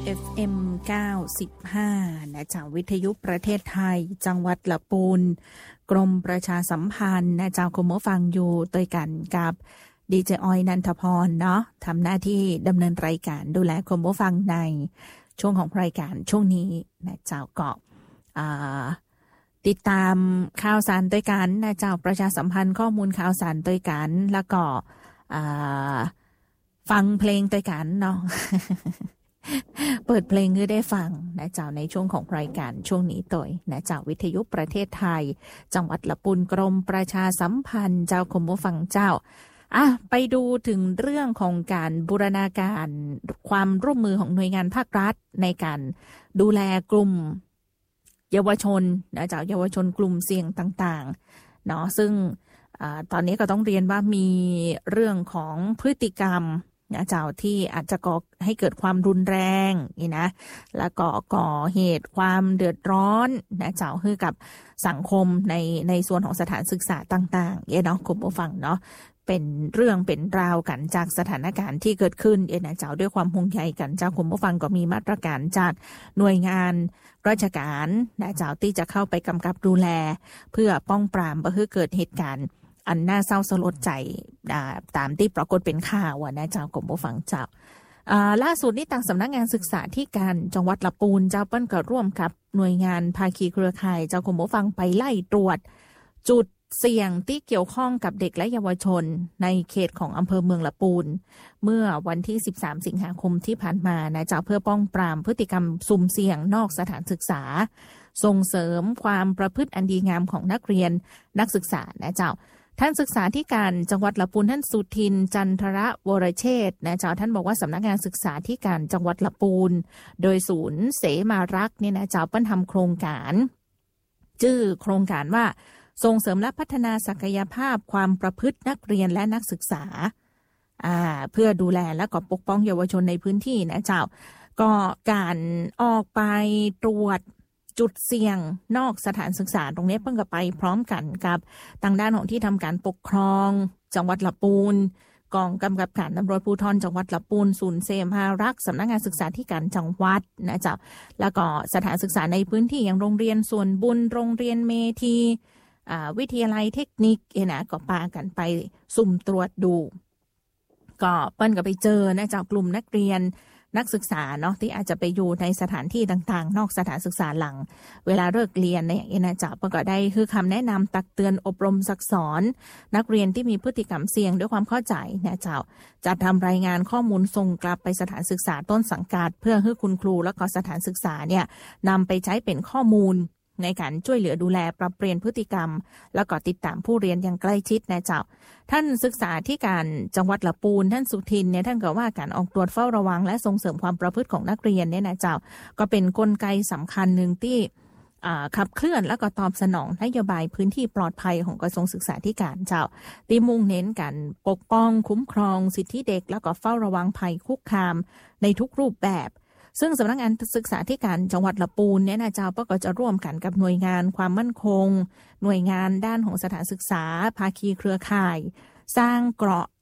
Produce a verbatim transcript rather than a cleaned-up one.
เอฟ เอ็ม เก้าสิบห้า นะจากวิทยุประเทศไทยจังหวัดละปูนกรมประชาสัมพันธ์นะจากคุณผู้ฟังอยู่ด้วยกันกับดีเจออยนันทพรเนาะทำหน้าที่ดำเนินรายการดูแลคุณผู้ฟังในช่วงของรายการช่วงนี้นะเจ้าก็ติดตามข่าวสารด้วยกันนะเจ้าประชาสัมพันธ์ข้อมูลข่าวสารด้วยกันแล้วก็ฟังเพลงด้วยกันเนาะ เปิดเพลงให้ได้ฟังนะเจ้าในช่วงของรายการช่วงนี้ตัวนะเจ้าวิทยุประเทศไทยจังหวัดละปูนกรมประชาสัมพันธ์เจ้าคุณผู้ฟังเจ้าอ่ะไปดูถึงเรื่องของการบูรณาการความร่วมมือของหน่วยงานภาครัฐในการดูแลกลุ่มเยาวชนนะเจ้าเยาวชนกลุ่มเสี่ยงต่างๆเนาะซึ่งอ่าตอนนี้ก็ต้องเรียนว่ามีเรื่องของพฤติกรรมนะเจ้าที่อาจจะก่อให้เกิดความรุนแรงนี่นะแล้วก็ก่อเหตุความเดือดร้อนนะเจ้าให้กับสังคมในในส่วนของสถานศึกษาต่างๆเนาะคุณผู้ฟังเนาะเป็นเรื่องเป็นราวกันจากสถานการณ์ที่เกิดขึ้นเนะเจ้าด้วยความห่วงใยกันเจ้าคุณผู้ฟังก็มีมาตรการจากหน่วยงานราชการนะเจ้าที่จะเข้าไปกำกับดูแลเพื่อป้องปรามเพื่อเกิดเหตุการณ์อันน่าเศร้าสลดใจตามที่ปรากฏเป็นข่าวนะเจ้ากรมผู้ฟังเจ้าล่าสุดนี้ทางสำนักงานศึกษาธิการจังหวัดละปูนเจ้าเปิ้ลก็ร่วมกับหน่วยงานภาคีเครือข่ายเจ้ากรมผู้ฟังไปไล่ตรวจจุดเสี่ยงที่เกี่ยวข้องกับเด็กและเยาวชนในเขตของอำเภอเมืองละปูนเมื่อวันที่สิบสามสิงหาคมที่ผ่านมานะเจ้าเพื่อป้องปรามพฤติกรรมสุ่มเสี่ยงนอกสถานศึกษาส่งเสริมความประพฤติอันดีงามของนักเรียนนักศึกษานะเจ้าท่านศึกษาธิการจังหวัดละปูนท่านสุทินจันทระวรเชษฐ์นะเจ้าท่านบอกว่าสำนักงานศึกษาธิการจังหวัดละปูนโดยศูนย์เสมารักเนี่ยนะเจ้าเปิ้ลทำโครงการชื่อโครงการว่าส่งเสริมและพัฒนาศักยภาพความประพฤตินักเรียนและนักศึกษาอ่าเพื่อดูแลและก็ปกป้องเยาวชนในพื้นที่นะเจ้าก็การออกไปตรวจจุดเสี่ยงนอกสถานศึกษาตรงนี้เพิ่งก็ไปพร้อมกันกับทางด้านของที่ทำการปกครองจังหวัดละปูนกองกำกับการตำรวจภูธรจังหวัดละปูนศูนย์เสมารักสำนักงานศึกษาธิการจังหวัดนะเจ้าแล้วก็สถานศึกษาในพื้นที่อย่างโรงเรียนส่วนบุญโรงเรียนเมธีวิทยาลัยเทคนิคเอนะก็ปากันไปสุ่มตรวจดูก็เปิ้ลก็ไปเจอนะจากกลุ่มนักเรียนนักศึกษาเนาะที่อาจจะไปอยู่ในสถานที่ต่างๆนอกสถานศึกษาหลังเวลาเลิกเรียนเนี่ยเอนะจากก็ได้คือคำแนะนำตักเตือนอบรมสั่งสอนนักเรียนที่มีพฤติกรรมเสี่ยงด้วยความเข้าใจนะเจ้าจะทำรายงานข้อมูลส่งกลับไปสถานศึกษาต้นสังกัดเพื่อให้คุณครูและก็สถานศึกษาเนี่ยนำไปใช้เป็นข้อมูลในการช่วยเหลือดูแลปรับเปลี่ยนพฤติกรรมแล้วก็ติดตามผู้เรียนอย่างใกล้ชิดนะเจ้าท่านศึกษาที่การจังหวัดละปูนท่านสุทินเนี่ยท่านก็ว่าการออกตรวจเฝ้าระวังและส่งเสริมความประพฤติของนักเรียนเนี่ยนะเจ้าก็เป็นกลไกสำคัญหนึ่งที่ขับเคลื่อนและก็ตอบสนองนโยบายพื้นที่ปลอดภัยของกระทรวงศึกษาธิการเจ้าที่มุ่งเน้นการปกป้องคุ้มครองสิทธิเด็กแล้วก็เฝ้าระวังภัยคุกคามในทุกรูปแบบซึ่งสำนักงานศึกษาธิการจังหวัดละปูนเนี่ยนะเจ้าก็จะร่วมกันกับหน่วยงานความมั่นคงหน่วยงานด้านของสถานศึกษาภาคีเครือข่ายสร้างเกราะ